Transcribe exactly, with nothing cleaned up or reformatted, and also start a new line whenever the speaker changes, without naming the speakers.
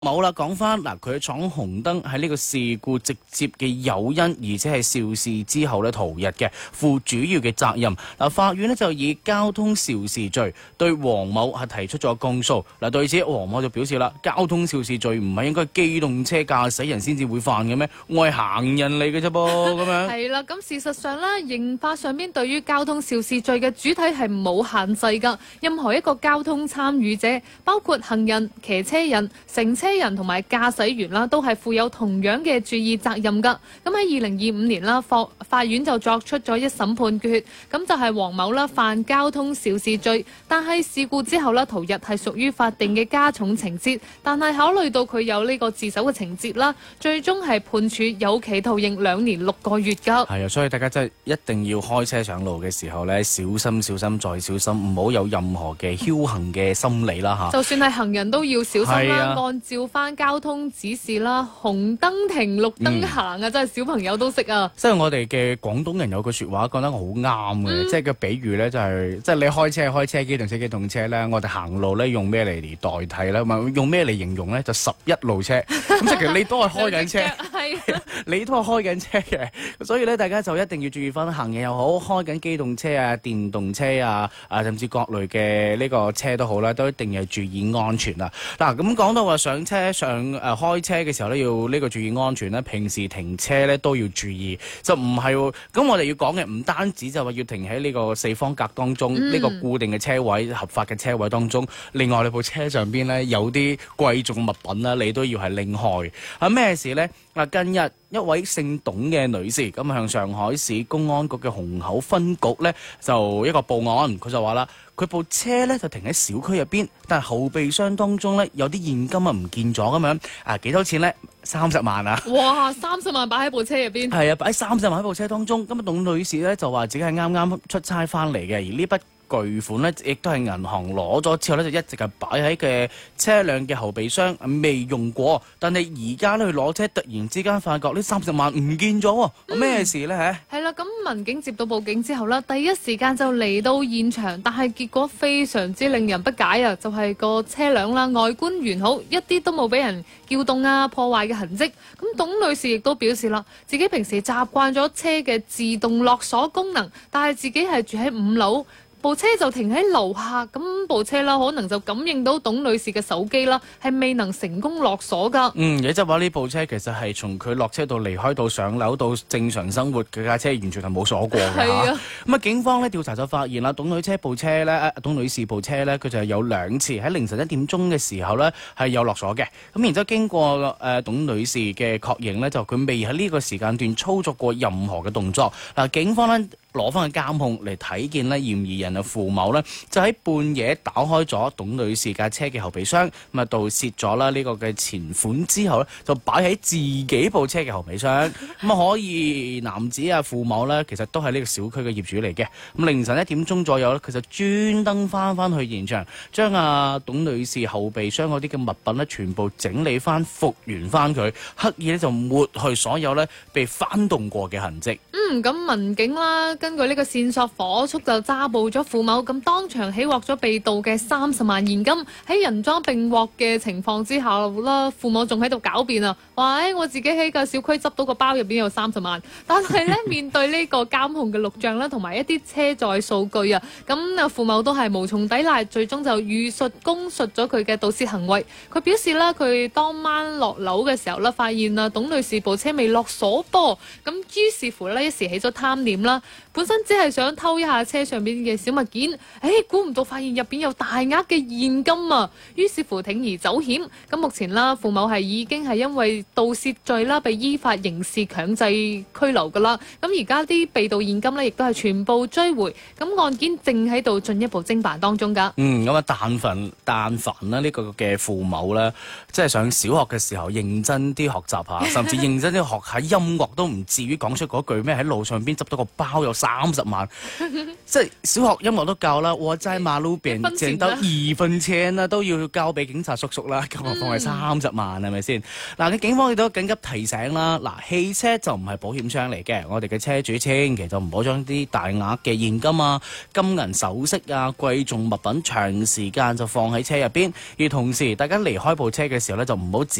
冇啦，講翻嗱，佢闖紅燈喺呢個事故直接嘅誘因，而且係肇事之後咧逃逸嘅，負主要嘅責任。嗱，法院咧就以交通肇事罪對黃某係提出咗公訴。嗱，對此黃某就表示啦，交通肇事罪唔係應該機動車駕駛人先至會犯嘅咩？我係行人嚟嘅啫噃，咁樣。
係啦，咁事實上咧，刑法上邊對於交通肇事罪嘅主體係冇限制噶，任何一個交通參與者，包括行人、騎車人、乘車人同埋駕駛員啦，都係負有同樣嘅注意責任噶。咁喺二零二五年啦，法法院就作出咗一審判決，咁就係黃某啦犯交通肇事罪，但係事故之後啦逃逸係屬於法定嘅加重情節，但係考慮到佢有呢個自首嘅情節啦，最終係判處有期徒刑兩年六個月噶。
係啊，所以大家真係一定要開車上路嘅時候咧，小心小心再小心，唔好有任何嘅僥倖嘅心理啦嚇。
就算係行人都要小心啦，
啊、
按照翻交通指示啦，紅燈停，綠燈行啊，嗯、真係小朋友都識啊。
即係我哋嘅廣東人有句説話講得好啱嘅，嗯、即係個比喻咧就係、是，即係你開車開車機動車機動車咧，我哋行路咧用咩嚟嚟代替咧？咪用咩嚟形容咧？就十一路車。咁即係其實你都係開緊車，係你都係開緊車嘅，所以咧大家就一定要注意翻行人又好，開緊機動車啊、電動車啊、啊甚至各類嘅呢個車都好啦，都一定要注意安全啦。嗱，咁講到話上車上誒、呃、開車嘅時候咧，要呢個注意安全咧，平時停車咧都要注意，就唔係喎。咁我哋要講嘅唔單止就話要停喺呢個四方格當中，呢、嗯、個固定嘅車位、合法嘅車位當中，另外你部車上邊咧有啲貴重物品啦，你都要係拎開。係咩事呢？嗱，近日一位姓董嘅女士咁向上海市公安局嘅虹口分局呢，就一個報案，佢就話啦，佢部車呢就停喺小區入邊，但係後備箱當中呢，有啲現金啊唔見咗咁樣，啊幾多錢呢？三十萬啊！
哇，三十萬擺喺部車入邊。係
啊，擺三十萬喺部車當中。咁啊，董女士呢就話自己係啱啱出差翻嚟嘅，而呢筆巨款呢，亦都係銀行攞咗之後呢，就一直係擺喺嘅車輛嘅後備箱，未用過。但係而家呢，去攞車，突然之間發覺呢三十萬唔見咗喎，咩、嗯、事呢？嚇？係
啦，咁民警接到報警之後呢，第一時間就嚟到現場，但係結果非常之令人不解啊！就係、是、個車輛啦，外觀完好，一啲都冇俾人撬動啊、破壞嘅痕跡。咁董女士亦都表示啦，自己平時習慣咗車嘅自動落鎖功能，但係自己係住喺五樓。部車就停喺樓下，咁部車啦，可能就感應到董女士嘅手機啦，係未能成功落鎖噶。
嗯，亦即係話呢部車其實係從佢落車到離開到上樓到正常生活嘅架車，完全係冇鎖過嘅嚇。咁啊，警方咧調查就發現啦，董女車部車咧，董女士部車咧，佢就係有兩次喺凌晨一點鐘嘅時候咧係有落鎖嘅。咁然之後經過誒、呃、董女士嘅確認咧，就佢未喺呢個時間段操作過任何嘅動作。嗱、呃，警方咧攞翻個監控嚟睇見咧，嫌疑人啊付某咧就喺半夜打開咗董女士架車嘅後備箱，咁啊盜竊咗啦呢個嘅錢款之後咧，就擺喺自己部車嘅後備箱。咁啊可疑男子啊付某咧，其實都係呢個小區嘅業主嚟嘅。咁凌晨一點鐘左右咧，佢就專登翻翻去現場，將啊董女士後備箱嗰啲嘅物品咧，全部整理翻復原翻佢，刻意咧就抹去所有咧被翻動過嘅痕跡。
嗯，咁民警啦，根據呢個線索，火速就揸捕咗付某，咁當場起獲咗被盜嘅三十萬現金。喺人贓並獲嘅情況之下啦，付某仲喺度狡辯啊，話誒我自己喺個小區執到個包入邊有三十萬，但係咧面對呢個監控嘅錄像啦，同埋一啲車載數據啊，咁啊付某都係無從抵賴，最終就預述供述咗佢嘅盜竊行為。佢表示啦，佢當晚落樓嘅時候啦，發現啊董女士部車未落鎖噃，咁於是乎呢，一時起咗貪念啦，本身只係想偷一下車上邊嘅小物件，誒估唔到發現入邊有大額嘅現金啊！於是乎鋌而走險。咁目前啦，付某係已經係因為盜竊罪啦，被依法刑事強制拘留噶啦。咁而家啲被盜現金呢，亦都係全部追回。咁案件正喺度進一步偵辦當中噶。
嗯，咁啊，但凡但凡啦，呢個嘅付某咧，即係上小學嘅時候認真啲學習下，甚至認真啲學下音樂，都唔至於講出嗰句咩喺路上邊執到個包有三十萬，即係小學音樂都教啦，我在馬路邊淨得二分錢啦，都要交俾警察叔叔啦，更何況係三十萬係咪先？嗱，嘅警方亦都緊急提醒啦，嗱，汽車就唔係保險箱嚟嘅，我哋嘅車主千祈就唔好將啲大額嘅現金啊、金銀首飾啊、貴重物品長時間就放喺車入邊，而同時大家離開部車嘅時候咧，就唔好